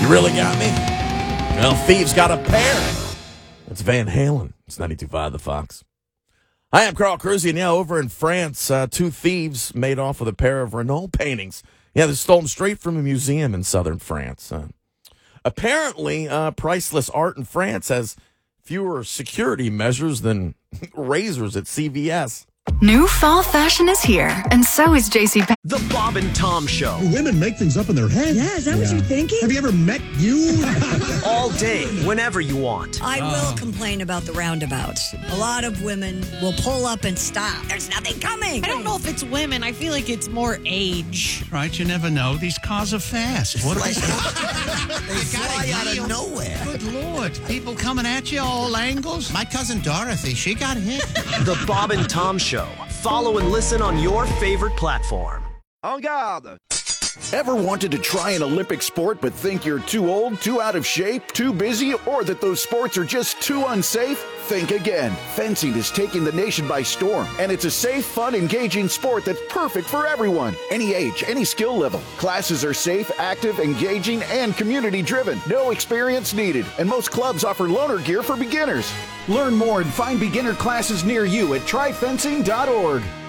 You really got me? Well, thieves got a pair. That's Van Halen. It's 92.5 The Fox. Hi, I'm Carl Cruzy, and over in France, two thieves made off with a pair of Renault paintings. Yeah, they stole them straight from a museum in southern France. Apparently, priceless art in France has fewer security measures than razors at CVS. New fall fashion is here, and so is JCPenney. The Bob and Tom Show. Do women make things up in their head? Yeah, is that what you're thinking? Have you ever met you? All day, whenever you want. I will complain about the roundabouts. A lot of women will pull up and stop. There's nothing coming. I don't know if it's women. I feel like it's more age. Right, you never know. These cars are fast. What They fly out of nowhere. Good Lord. People coming at you all angles. My cousin Dorothy, she got hit. The Bob and Tom Show. Follow and listen on your favorite platform. En garde! Ever wanted to try an Olympic sport but think you're too old, too out of shape, too busy, or that those sports are just too unsafe? Think again. Fencing is taking the nation by storm, and it's a safe, fun, engaging sport that's perfect for everyone. Any age, any skill level. Classes are safe, active, engaging, and community-driven. No experience needed, and most clubs offer loaner gear for beginners. Learn more and find beginner classes near you at tryfencing.org.